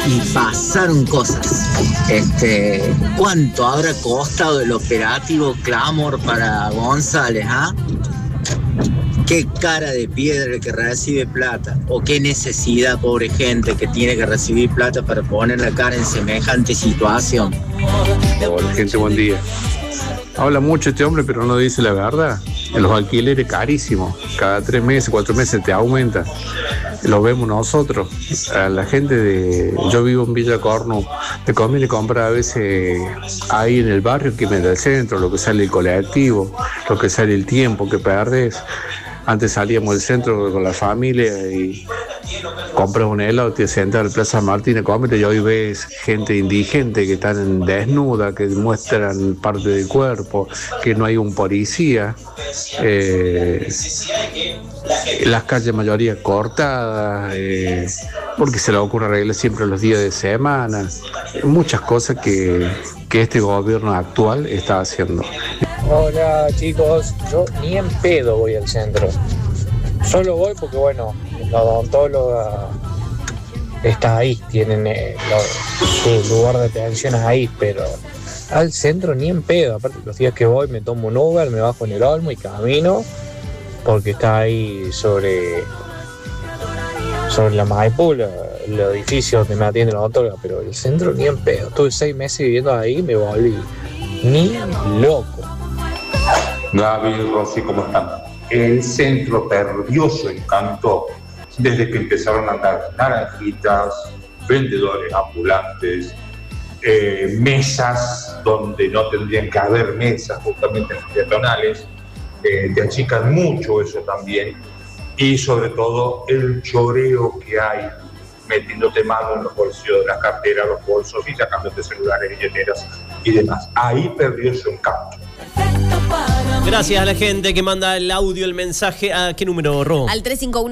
y pasaron cosas. ¿Cuánto habrá costado el operativo Clamor para González, ah? Qué cara de piedra que recibe plata, o qué necesidad, pobre gente, que tiene que recibir plata para poner la cara en semejante situación. Hola gente, buen día. Habla mucho este hombre, pero no dice la verdad. Los alquileres carísimos, cada 3 meses, 4 meses te aumenta. Lo vemos nosotros. A la gente yo vivo en Villa Cornu, me conviene comprar a veces ahí en el barrio que me da el centro, lo que sale el colectivo, lo que sale el tiempo que perdes. Antes salíamos del centro con la familia y compras un helado, te sientas en la Plaza San Martín a comer, y hoy ves gente indigente que están desnuda, que muestran parte del cuerpo, que no hay un policía, las calles mayoría cortadas, porque se le ocurre arreglar siempre los días de semana, muchas cosas que este gobierno actual está haciendo. Hola chicos, yo ni en pedo voy al centro. Solo voy porque, bueno, la odontóloga está ahí, tienen su lugar de atención ahí, pero al centro ni en pedo. Aparte, los días que voy me tomo un Uber, me bajo en el Olmo y camino, porque está ahí sobre la Maipú, el edificio donde me atiende la odontóloga, pero el centro ni en pedo. Estuve 6 meses viviendo ahí y me volví ni loco. Gaby, Rosy, ¿cómo están? El centro perdió su encanto desde que empezaron a andar naranjitas, vendedores ambulantes, mesas donde no tendrían que haber mesas, justamente en los peatonales, te achican mucho eso también, y sobre todo el choreo que hay, metiéndote mano en los bolsillos de las carteras, los bolsos y sacándote celulares, billeteras y demás. Ahí perdió su encanto. Gracias a la gente que manda el audio, el mensaje. ¿A qué número, Ro? Al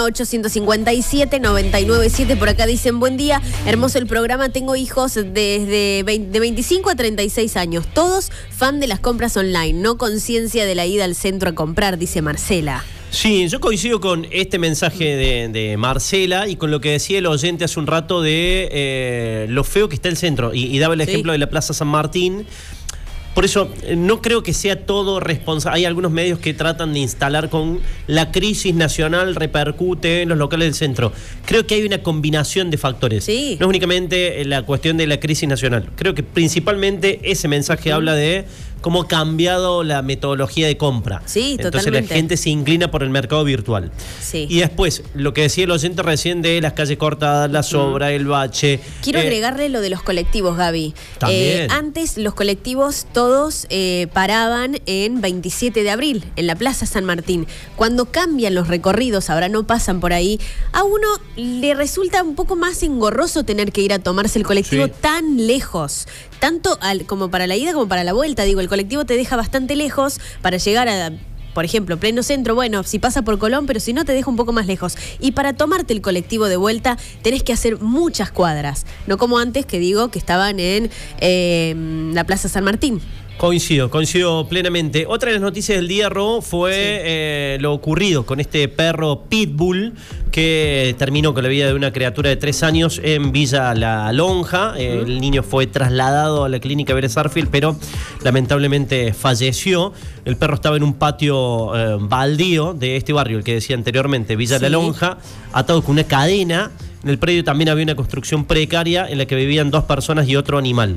351-857-997. Por acá dicen: buen día, hermoso el programa. Tengo hijos de 25 a 36 años. Todos fan de las compras online. No conciencia de la ida al centro a comprar, dice Marcela. Sí, yo coincido con este mensaje de Marcela y con lo que decía el oyente hace un rato de lo feo que está el centro. Y daba el ejemplo de la Plaza San Martín. Por eso no creo que sea todo responsable. Hay algunos medios que tratan de instalar con la crisis nacional repercute en los locales del centro. Creo que hay una combinación de factores. Sí. No es únicamente la cuestión de la crisis nacional. Creo que principalmente ese mensaje habla de cómo ha cambiado la metodología de compra. Sí, entonces totalmente. La gente se inclina por el mercado virtual. Sí. Y después, lo que decía el oyente recién de las calles cortadas, la sobra, el bache. Quiero agregarle lo de los colectivos, Gaby. También. Antes los colectivos todos paraban en 27 de abril, en la Plaza San Martín. Cuando cambian los recorridos, ahora no pasan por ahí, a uno le resulta un poco más engorroso tener que ir a tomarse el colectivo tan lejos. Tanto como para la ida como para la vuelta. Digo, el colectivo te deja bastante lejos para llegar a, por ejemplo, pleno centro. Bueno, si pasa por Colón, pero si no, te deja un poco más lejos. Y para tomarte el colectivo de vuelta tenés que hacer muchas cuadras. No como antes, que digo que estaban en la Plaza San Martín. Coincido plenamente. Otra de las noticias del día, Ro, fue lo ocurrido con este perro Pitbull que terminó con la vida de una criatura de 3 años en Villa La Lonja. El niño fue trasladado a la clínica Vélez Sarsfield, pero lamentablemente falleció. El perro estaba en un patio baldío de este barrio, el que decía anteriormente, Villa La Lonja, atado con una cadena. En el predio también había una construcción precaria en la que vivían 2 personas y otro animal.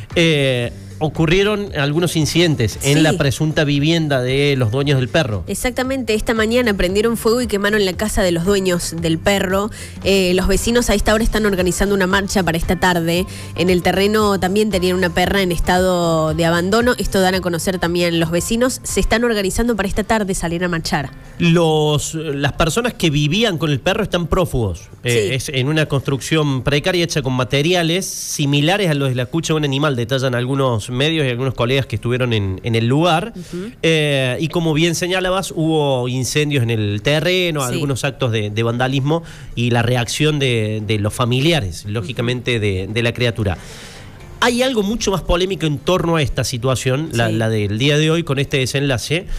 Ocurrieron algunos incidentes en la presunta vivienda de los dueños del perro. Exactamente, esta mañana prendieron fuego y quemaron la casa de los dueños del perro. Los vecinos a esta hora están organizando una marcha para esta tarde. En el terreno también tenían una perra en estado de abandono. Esto dan a conocer también los vecinos. Se están organizando para esta tarde salir a marchar. Las personas que vivían con el perro están prófugos. Es en una construcción precaria hecha con materiales similares a los de la cucha de un animal, detallan algunos medios y algunos colegas que estuvieron en el lugar. Y como bien señalabas, hubo incendios en el terreno, algunos actos de vandalismo y la reacción de los familiares, lógicamente, de la criatura. Hay algo mucho más polémico en torno a esta situación, la del día de hoy, con este desenlace,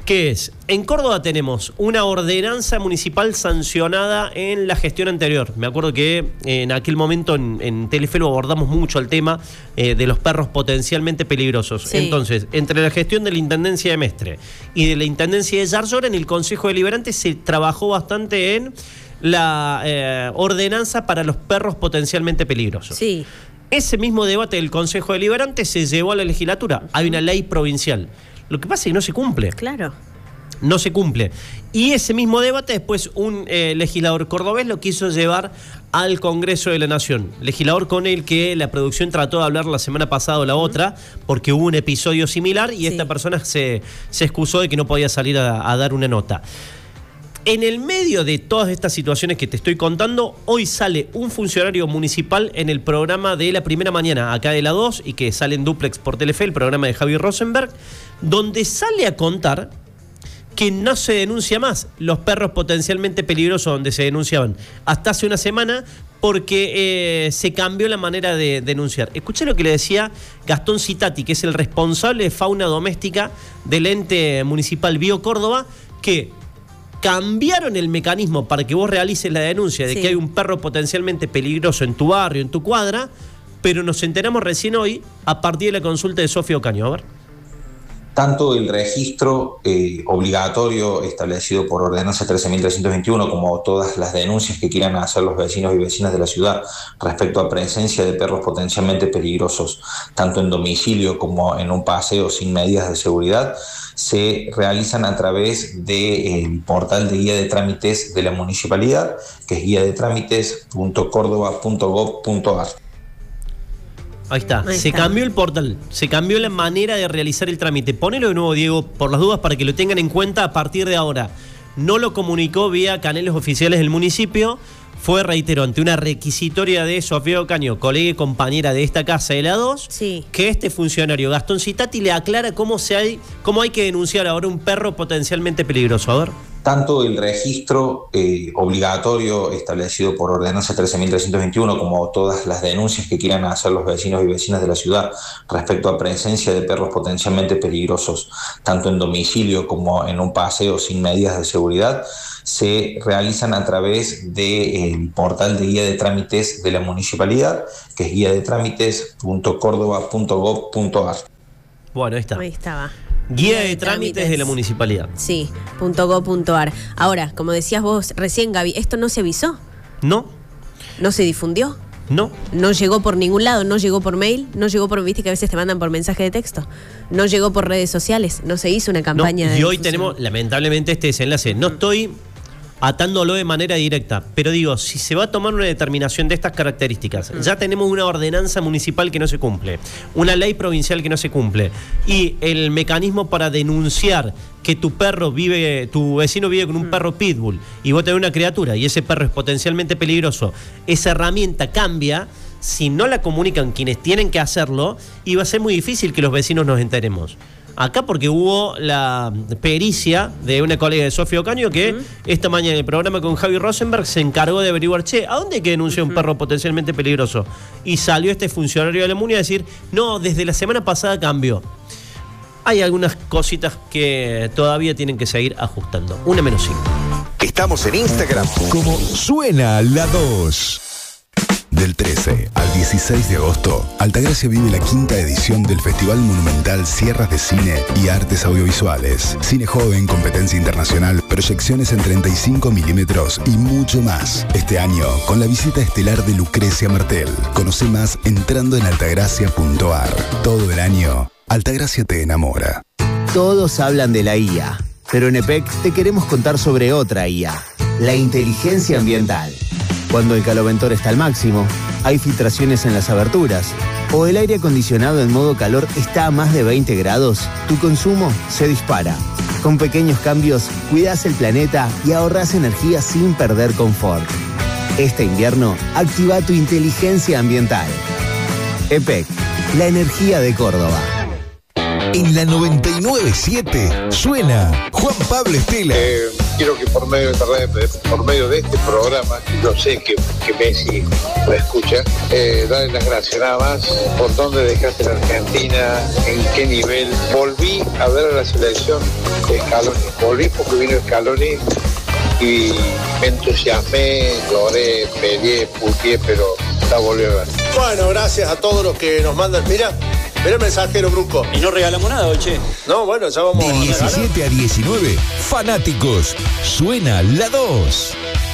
¿Qué es? En Córdoba tenemos una ordenanza municipal sancionada en la gestión anterior. Me acuerdo que en aquel momento en Telefe lo abordamos mucho el tema de los perros potencialmente peligrosos. Sí. Entonces, entre la gestión de la Intendencia de Mestre y de la Intendencia de Yaryora, en el Consejo Deliberante se trabajó bastante en la ordenanza para los perros potencialmente peligrosos. Sí. Ese mismo debate del Consejo Deliberante se llevó a la legislatura. Hay una ley provincial. Lo que pasa es que no se cumple. Claro. No se cumple. Y ese mismo debate después un legislador cordobés lo quiso llevar al Congreso de la Nación. Legislador con el que la producción trató de hablar la semana pasada o la otra, porque hubo un episodio similar y esta persona se excusó de que no podía salir a dar una nota. En el medio de todas estas situaciones que te estoy contando, hoy sale un funcionario municipal en el programa de La Primera Mañana, acá de la 2, y que sale en duplex por Telefe, el programa de Javi Rosenberg, donde sale a contar que no se denuncia más los perros potencialmente peligrosos donde se denunciaban hasta hace una semana porque se cambió la manera de denunciar. Escuché lo que le decía Gastón Citati, que es el responsable de fauna doméstica del ente municipal Bio Córdoba, que cambiaron el mecanismo para que vos realices la denuncia de que hay un perro potencialmente peligroso en tu barrio, en tu cuadra, pero nos enteramos recién hoy a partir de la consulta de Sofía Ocaño. A ver. Tanto el registro obligatorio establecido por Ordenanza 13.321 como todas las denuncias que quieran hacer los vecinos y vecinas de la ciudad respecto a presencia de perros potencialmente peligrosos, tanto en domicilio como en un paseo sin medidas de seguridad, se realizan a través del portal de guía de trámites de la municipalidad, que es guiadetrámites.córdoba.gov.ar. Ahí está. Se cambió el portal, se cambió la manera de realizar el trámite. Ponelo de nuevo, Diego, por las dudas, para que lo tengan en cuenta a partir de ahora. No lo comunicó vía canales oficiales del municipio. Fue, reitero, ante una requisitoria de Sofía Ocaño, colega y compañera de esta casa de la 2, que este funcionario, Gastón Citati, le aclara cómo hay que denunciar ahora un perro potencialmente peligroso. A ver. Tanto el registro obligatorio establecido por Ordenanza 13.321 como todas las denuncias que quieran hacer los vecinos y vecinas de la ciudad respecto a presencia de perros potencialmente peligrosos, tanto en domicilio como en un paseo sin medidas de seguridad, se realizan a través del portal de guía de trámites de la municipalidad, que es guiadetrámites.córdoba.gov.ar. Bueno, ahí está. Ahí estaba. Guía de trámites de la municipalidad. Sí, .go.ar. Ahora, como decías vos recién, Gaby, ¿esto no se avisó? No. ¿No se difundió? No. No llegó por ningún lado, no llegó por mail, no llegó por, viste que a veces te mandan por mensaje de texto, no llegó por redes sociales, no se hizo una campaña de y hoy difusión. tenemos, lamentablemente, este desenlace. No estoy atándolo de manera directa, pero digo, si se va a tomar una determinación de estas características, ya tenemos una ordenanza municipal que no se cumple, una ley provincial que no se cumple, y el mecanismo para denunciar que tu vecino vive con un perro pitbull y vos tenés una criatura y ese perro es potencialmente peligroso, esa herramienta cambia. Si no la comunican quienes tienen que hacerlo, y va a ser muy difícil que los vecinos nos enteremos. Acá porque hubo la pericia de una colega de Sofía Ocaño que esta mañana en el programa con Javi Rosenberg se encargó de averiguar, ¿a dónde hay que denunciar un perro potencialmente peligroso? Y salió este funcionario de la MUNI a decir, no, desde la semana pasada cambió. Hay algunas cositas que todavía tienen que seguir ajustando. 1-5. Estamos en Instagram como Suena la 2. Del 13 al 16 de agosto, Altagracia vive la 5ª edición del Festival Monumental Sierras de Cine y Artes Audiovisuales. Cine joven, competencia internacional, proyecciones en 35 milímetros y mucho más. Este año, con la visita estelar de Lucrecia Martel. Conoce más entrando en altagracia.ar. Todo el año, Altagracia te enamora. Todos hablan de la IA, pero en EPEC te queremos contar sobre otra IA, la inteligencia ambiental. Cuando el caloventor está al máximo, hay filtraciones en las aberturas, o el aire acondicionado en modo calor está a más de 20 grados, tu consumo se dispara. Con pequeños cambios, cuidas el planeta y ahorras energía sin perder confort. Este invierno, activa tu inteligencia ambiental. EPEC, la energía de Córdoba. En la 99.7 suena Juan Pablo Estela. Quiero que por medio de este programa, yo sé que Messi lo escucha, darle las gracias nada más por dónde dejaste la Argentina, en qué nivel. Volví a ver a la selección de Scaloni, volví porque vino Scaloni y me entusiasmé, lloré, peleé, puteé, pero la volví a ver. Bueno, gracias a todos los que nos mandan. Mira el mensajero, Bruco. Y no regalamos nada, oye. No, bueno, ya vamos de 17 a 19, fanáticos. Suena la 2.